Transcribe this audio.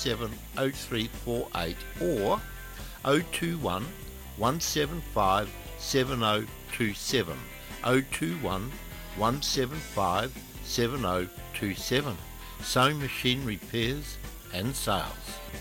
0348 or 021 175 7027. 021 175 7027. Sewing machine repairs and sales.